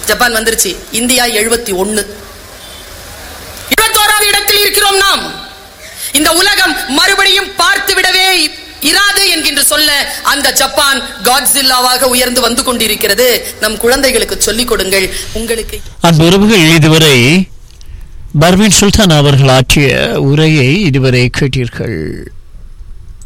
Japan வந்துருச்சு. India 71. 21வது இடத்தில் இருக்கிறோம் நாம். இந்த உலகம் மறுபடியும் பார்த்து விடவே இராது என்கின்ற சொல்ல அந்த ஜப்பான் காட்ஸில்லாவாக உயர்ந்து வந்து கொண்டிருக்கிறது. நம் குழந்தைகளுக்கு சொல்லிக் கொடுங்கள். உங்களுக்கு அன்பு உறவுகள், இதுவரை பர்வீன் சுல்தான் அவர்கள் ஆற்றிய உரையை இதுவரை கேட்டீர்கள்.